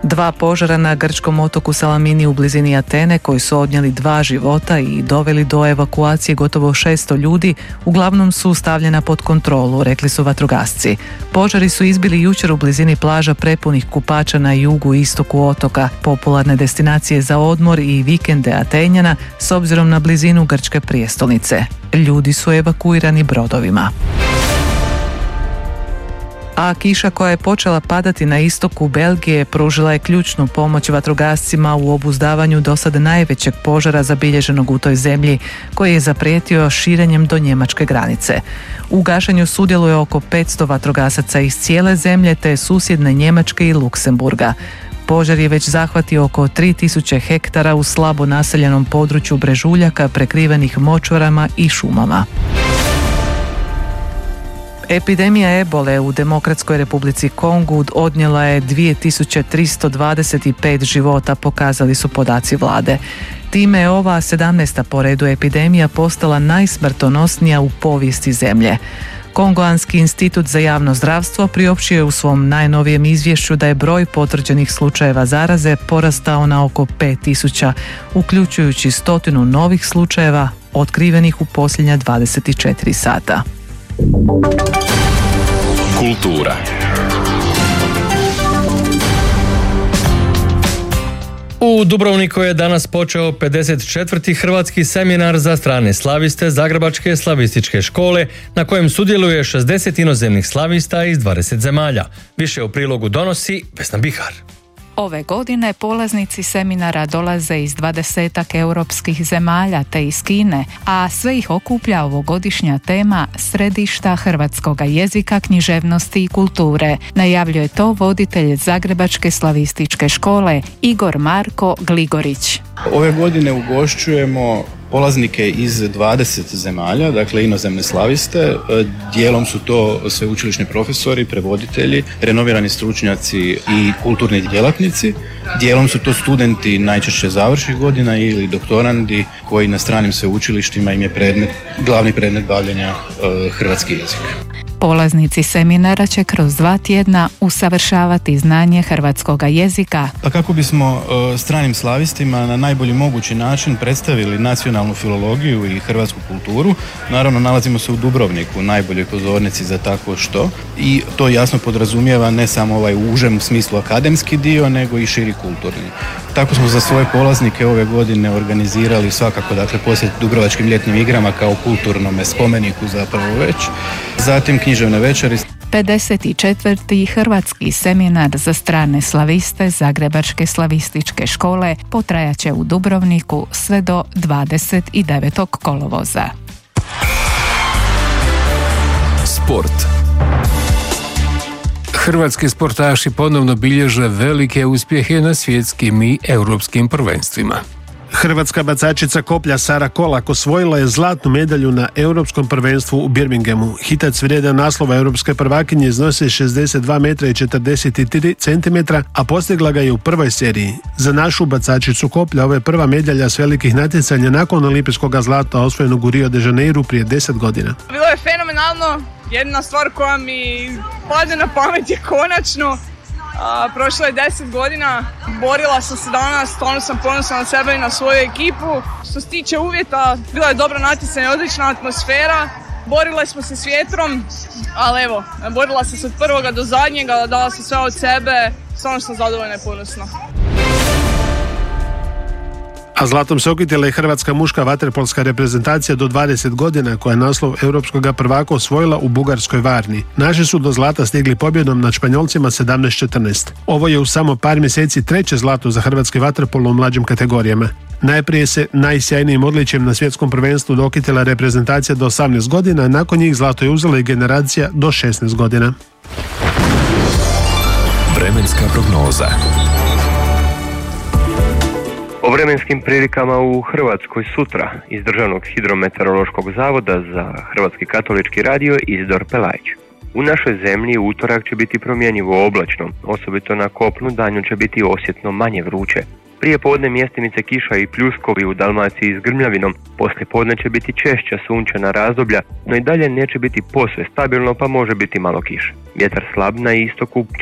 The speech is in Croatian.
2 požara na grčkom otoku Salamini u blizini Atene koji su odnijeli 2 života i doveli do evakuacije gotovo 600 ljudi, uglavnom su stavljena pod kontrolu, rekli su vatrogasci. Požari su izbili jučer u blizini plaža prepunih kupača na jugu i istoku otoka, popularne destinacije za odmor i vikende Atenjana s obzirom na blizinu grčke prijestolnice. Ljudi su evakuirani brodovima. A kiša koja je počela padati na istoku Belgije pružila je ključnu pomoć vatrogascima u obuzdavanju dosad najvećeg požara zabilježenog u toj zemlji, koji je zaprijetio širenjem do njemačke granice. U gašenju sudjeluje oko 500 vatrogasaca iz cijele zemlje te susjedne Njemačke i Luksemburga. Požar je već zahvatio oko 3000 hektara u slabo naseljenom području brežuljaka prekrivenih močvarama i šumama. Epidemija ebole u Demokratskoj Republici Kongu odnijela je 2325 života, pokazali su podaci vlade. Time je ova 17. po redu epidemija postala najsmrtonosnija u povijesti zemlje. Kongoanski institut za javno zdravstvo priopćio je u svom najnovijem izvješću da je broj potvrđenih slučajeva zaraze porastao na oko 5000, uključujući 100 novih slučajeva otkrivenih u posljednja 24 sata. Kultura. U Dubrovniku je danas počeo 54. hrvatski seminar za strane slaviste Zagrebačke slavističke škole, na kojem sudjeluje 60 inozemnih slavista iz 20 zemalja. Više u prilogu donosi Vesna Bihar. Ove godine polaznici seminara dolaze iz 20 europskih zemalja te iz Kine, a sve ih okuplja ovogodišnja tema Središta hrvatskoga jezika, književnosti i kulture. Najavljuje to voditelj Zagrebačke slavističke škole Igor Marko Gligorić. Ove godine ugošćujemo polaznike iz 20 zemalja, dakle inozemne slaviste. Dijelom su to sveučilišni profesori, prevoditelji, renovirani stručnjaci i kulturni djelatnici. Dijelom su to studenti najčešće završnih godina ili doktorandi koji na stranim sveučilištima im je glavni predmet bavljenja hrvatski jezik. Polaznici seminara će kroz 2 tjedna usavršavati znanje hrvatskoga jezika. Pa kako bismo stranim slavistima na najbolji mogući način predstavili nacionalnu filologiju i hrvatsku kulturu, naravno nalazimo se u Dubrovniku, najboljoj pozornici za tako što, i to jasno podrazumijeva ne samo ovaj u užem smislu akademski dio, nego i širi kulturni. Tako smo za svoje polaznike ove godine organizirali svakako posjet Dubrovačkim ljetnim igrama kao kulturnome spomeniku zapravo već. Zatim književne večeri. 54. hrvatski seminar za strane slaviste Zagrebačke slavističke škole potrajaće u Dubrovniku sve do 29. kolovoza. Sport. Hrvatski sportaši ponovno bilježe velike uspjehe na svjetskim i europskim prvenstvima. Hrvatska bacačica koplja Sara Kolak osvojila je zlatnu medalju na europskom prvenstvu u Birminghamu. Hitac vrijedan naslova europske prvakinje iznosi 62 metra i 43 centimetra, a postigla ga je u prvoj seriji. Za našu bacačicu koplja ovo je prva medalja s velikih natjecanja nakon olimpijskog zlata osvojenog u Rio de Janeiru prije 10 godina. Bilo je fenomenalno. Jedna stvar koja mi padne na pamet je konačno. Prošlo je 10 godina, borila sam se danas, stvarno sam ponosna na sebe i na svoju ekipu. Što se tiče uvjeta, bila je dobro natjecanje, odlična atmosfera, borile smo se s vjetrom, ali evo, borila sam se od prvoga do zadnjega, dala sam sve od sebe, stvarno sam zadovoljna i ponosna. A zlatom se okitila i hrvatska muška vaterpolska reprezentacija do 20 godina koja je naslov europskog prvaka osvojila u bugarskoj Varni. Naši su do zlata stigli pobjedom nad Španjolcima 17-14. Ovo je u samo par mjeseci 3. zlato za hrvatski vaterpol u mlađim kategorijama. Najprije se najsjajnijim odličjem na svjetskom prvenstvu dokitila reprezentacija do 18 godina, nakon njih zlato je uzela i generacija do 16 godina. Vremenska prognoza. O vremenskim prilikama u Hrvatskoj sutra iz Državnog hidrometeorološkog zavoda za Hrvatski katolički radio Isidor Pelajić. U našoj zemlji utorak će biti promjenjivo oblačno, osobito na kopnu danju će biti osjetno manje vruće. Prije podne mjestimice kiša i pljuskovi u Dalmaciji s grmljavinom, poslije podne će biti češća sunčana razdoblja, no i dalje neće biti posve stabilno pa može biti malo kiše. Vjetar slab na istoku